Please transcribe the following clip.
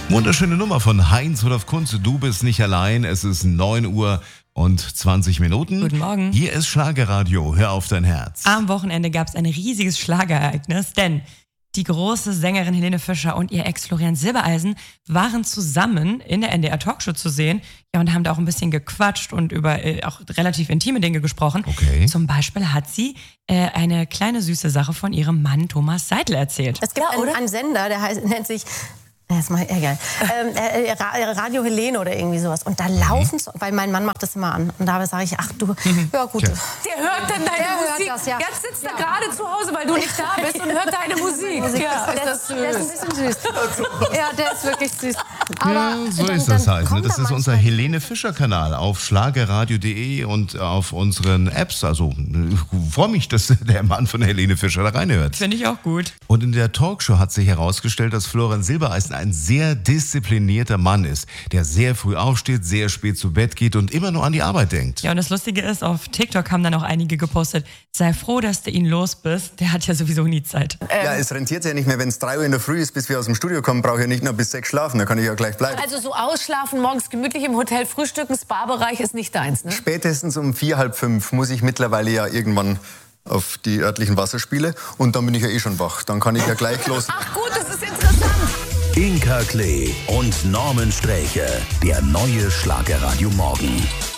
Wunderschöne Nummer von Heinz-Rudolf Kunze. Du bist nicht allein. Es ist 9:20 Uhr. Guten Morgen. Hier ist Schlagerradio. Hör auf dein Herz. Am Wochenende gab es ein riesiges Schlagerereignis, denn die große Sängerin Helene Fischer und ihr Ex Florian Silbereisen waren zusammen in der NDR Talkshow zu sehen. Ja, und haben da auch ein bisschen gequatscht und über auch relativ intime Dinge gesprochen. Okay. Zum Beispiel hat sie eine kleine süße Sache von ihrem Mann Thomas Seidel erzählt. Es gibt einen Sender, der nennt sich... Das ist mal egal. Radio Helene oder irgendwie sowas. Und da laufen so, weil mein Mann macht das immer an. Und da sage ich, ach du, ja gut. Der hört dann deine Musik. Das, ja. Jetzt sitzt er gerade zu Hause, weil du nicht da bist und hört deine Musik. Ja, ist das süß. Der ist ein bisschen süß. Ja, der ist wirklich süß. Aber ja, so ist das halt. Ne? Das ist unser Helene Fischer-Kanal auf schlagerradio.de und auf unseren Apps. Also freue mich, dass der Mann von Helene Fischer da reinhört. Finde ich auch gut. Und in der Talkshow hat sich herausgestellt, dass Florian Silbereisen ein sehr disziplinierter Mann ist, der sehr früh aufsteht, sehr spät zu Bett geht und immer nur an die Arbeit denkt. Ja, und das Lustige ist, auf TikTok haben dann auch einige gepostet, sei froh, dass du ihn los bist, der hat ja sowieso nie Zeit. Ja, es rentiert ja nicht mehr, wenn es 3 Uhr in der Früh ist, bis wir aus dem Studio kommen, brauche ich ja nicht nur bis 6 schlafen, da kann ich ja gleich bleiben. Also so ausschlafen, morgens gemütlich im Hotel frühstücken, Spa-Bereich ist nicht deins, ne? Spätestens um 4, halb 5 muss ich mittlerweile ja irgendwann auf die örtlichen Wasserspiele und dann bin ich ja eh schon wach. Dann kann ich ja gleich los. Ach gut, das ist interessant. Inka Klee und Norman Sträche, der neue Schlagerradio Morgen.